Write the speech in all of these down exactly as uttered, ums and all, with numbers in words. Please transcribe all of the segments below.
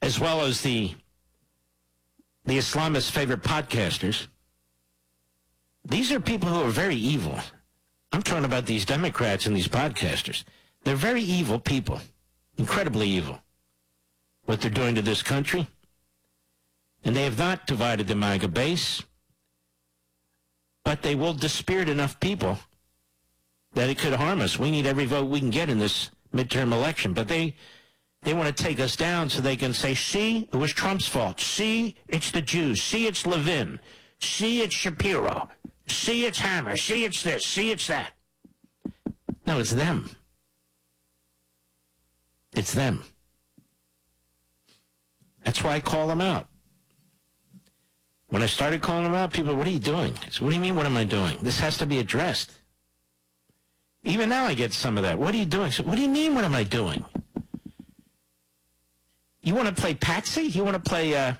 as well as the the Islamists' favorite podcasters. These are people who are very evil. I'm talking about these Democrats and these podcasters. They're very evil people, incredibly evil, what they're doing to this country. And they have not divided the MAGA base, but they will dispirit enough people that it could harm us. We need every vote we can get in this midterm election. But they they want to take us down so they can say, see, it was Trump's fault. See, it's the Jews. See, it's Levin. See, it's Shapiro. See, it's Hammer. See, it's this. See, it's that. No, it's them. It's them. That's why I call them out. When I started calling them out, people, what are you doing? I said, what do you mean, what am I doing? This has to be addressed. Even now I get some of that. What are you doing? I said, what do you mean, what am I doing? You want to play patsy? You want to play uh,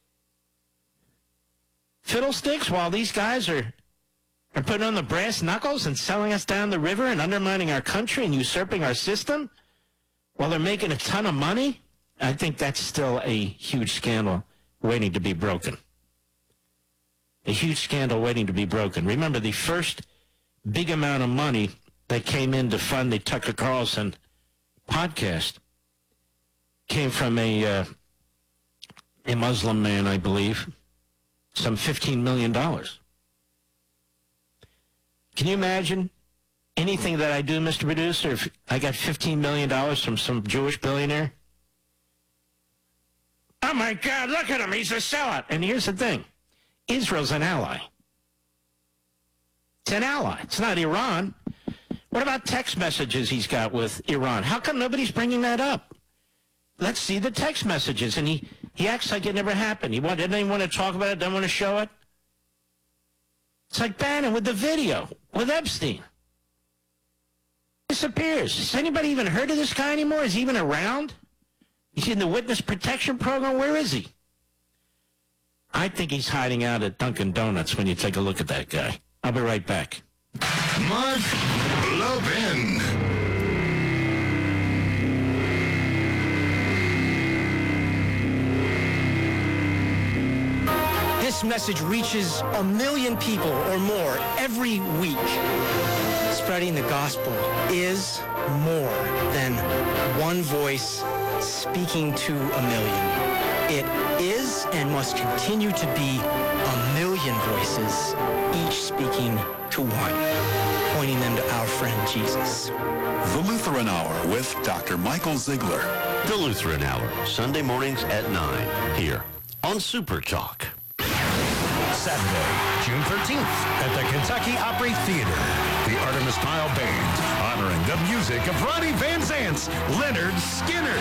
fiddlesticks while these guys are, are putting on the brass knuckles and selling us down the river and undermining our country and usurping our system while they're making a ton of money? I think that's still a huge scandal waiting to be broken. A huge scandal waiting to be broken. Remember, the first big amount of money that came in to fund the Tucker Carlson podcast came from a uh, a Muslim man, I believe, some fifteen million dollars. Can you imagine anything that I do, Mister Producer, if I got fifteen million dollars from some Jewish billionaire? Oh, my God, look at him. He's a sellout. And here's the thing. Israel's an ally. It's an ally. It's not Iran. What about text messages he's got with Iran? How come nobody's bringing that up? Let's see the text messages. And he, he acts like it never happened. He want, didn't even want to talk about it, didn't want to show it. It's like Bannon with the video, with Epstein. Disappears. Has anybody even heard of this guy anymore? Is he even around? He's in the witness protection program. Where is he? I think he's hiding out at Dunkin' Donuts when you take a look at that guy. I'll be right back. Mark Levin. This message reaches a million people or more every week. Spreading the gospel is more than one voice speaking to a million. It is and must continue to be a million voices, each speaking to one, pointing them to our friend Jesus. The Lutheran Hour with Doctor Michael Ziegler. The Lutheran Hour, Sunday mornings at nine, here on Super Talk. Saturday, June thirteenth, at the Kentucky Opry Theater. The Artemis Pyle Band, honoring the music of Ronnie Van Zant's Leonard Skinner.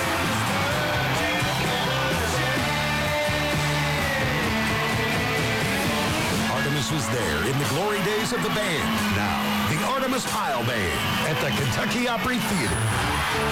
Artemis was there in the glory days of the band. Now, the Artemis Pyle Band at the Kentucky Opry Theater.